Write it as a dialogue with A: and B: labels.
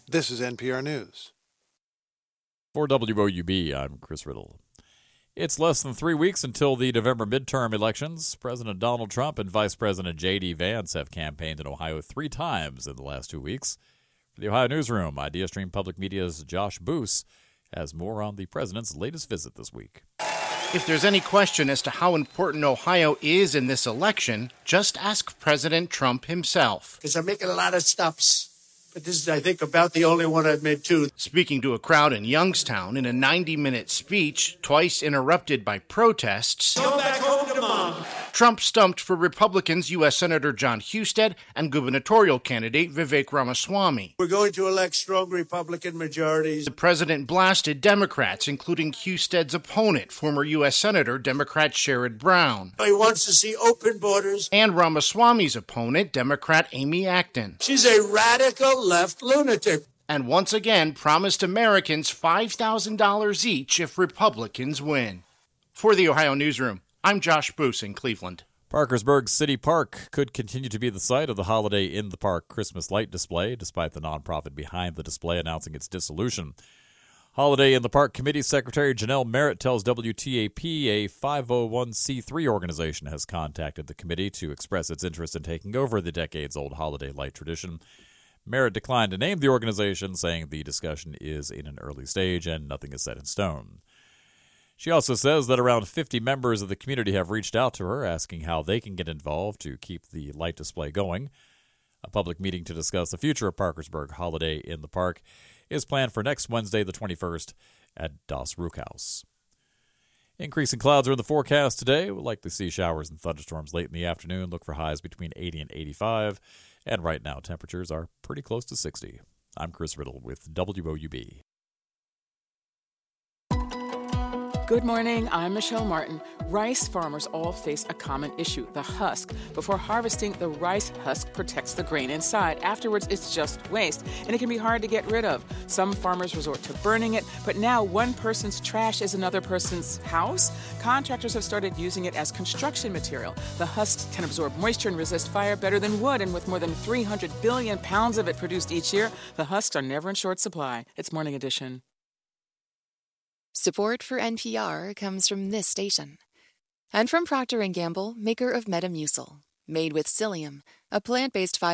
A: This is NPR News.
B: For WOUB, I'm Chris Riddle. It's less than 3 weeks until the November midterm elections. President Donald Trump and Vice President J.D. Vance have campaigned in Ohio 3 times in the last 2 weeks. For the Ohio Newsroom, IdeaStream Public Media's Josh Boos has more on the president's latest visit this week.
C: If there's any question as to how important Ohio is in this election, just ask President Trump himself.
D: Because I'm making a lot of stops. But this is, I think, about the only one I've made, too.
C: Speaking to a crowd in Youngstown in a 90-minute speech, twice interrupted by protests,
D: Go back home to Mom.
C: Trump stumped for Republicans U.S. Senator John Husted and gubernatorial candidate Vivek Ramaswamy.
D: We're going to elect strong Republican majorities.
C: The president blasted Democrats, including Husted's opponent, former U.S. Senator Democrat Sherrod Brown.
D: He wants to see open borders.
C: And Ramaswamy's opponent, Democrat Amy Acton.
D: She's a radical left lunatic.
C: And once again promised Americans $5,000 each if Republicans win. For the Ohio Newsroom, I'm Josh Boos in Cleveland.
B: Parkersburg City Park could continue to be the site of the Holiday in the Park Christmas light display, despite the nonprofit behind the display announcing its dissolution. Holiday in the Park Committee Secretary Janelle Merritt tells WTAP a 501c3 organization has contacted the committee to express its interest in taking over the decades-old holiday light tradition. Merritt declined to name the organization, saying the discussion is in an early stage and nothing is set in stone. She also says that around 50 members of the community have reached out to her, asking how they can get involved to keep the light display going. A public meeting to discuss the future of Parkersburg Holiday in the Park is planned for next Wednesday, the 21st, at Das Rookhouse. Increasing clouds are in the forecast today. We'll likely see showers and thunderstorms late in the afternoon. Look for highs between 80 and 85. And right now, temperatures are pretty close to 60. I'm Chris Riddle with WOUB.
E: Good morning, I'm Michelle Martin. Rice farmers all face a common issue, the husk. Before harvesting, the rice husk protects the grain inside. Afterwards, it's just waste, and it can be hard to get rid of. Some farmers resort to burning it, but now one person's trash is another person's house. Contractors have started using it as construction material. The husks can absorb moisture and resist fire better than wood, and with more than 300 billion pounds of it produced each year, the husks are never in short supply. It's Morning Edition.
F: Support for NPR comes from this station. And from Procter & Gamble, maker of Metamucil. Made with psyllium, a plant-based fiber